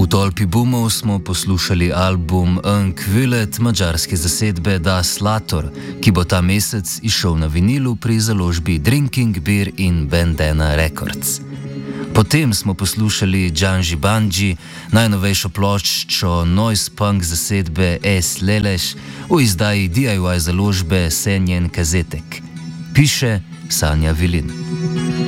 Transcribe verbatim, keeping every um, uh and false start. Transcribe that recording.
V Tolpi Bumov smo poslušali album Unkvillet madžarske zasedbe Das Lator, ki bo ta mesec izšel na vinilu pri založbi Drinking Beer in Bandana Records. Potem smo poslušali Džanži Bandži, najnovejšo ploščo noise punk zasedbe S. Leleš v izdaji D I Y založbe Senjen Kazetek. Piše Sanja Vilin.